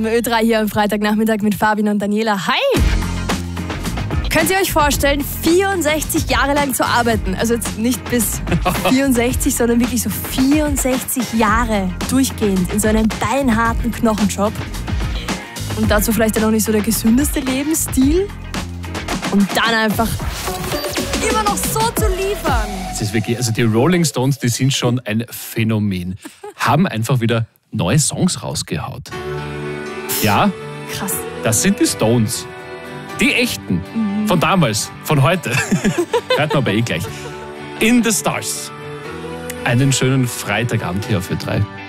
Ö3 hier am Freitagnachmittag mit Fabian und Daniela. Hi! Könnt ihr euch vorstellen, 64 Jahre lang zu arbeiten? Also jetzt nicht bis 64, sondern wirklich so 64 Jahre durchgehend in so einem beinharten Knochenjob. Und dazu vielleicht dann auch nicht so der gesündeste Lebensstil. Und dann einfach immer noch so zu liefern. Das ist wirklich, also die Rolling Stones, die sind schon ein Phänomen. Haben einfach wieder neue Songs rausgehaut. Ja, Krass. das sind die Stones. Die echten. Von damals, von heute. Hört man aber gleich. In the Stars. Einen schönen Freitagabend hier auf Ö3.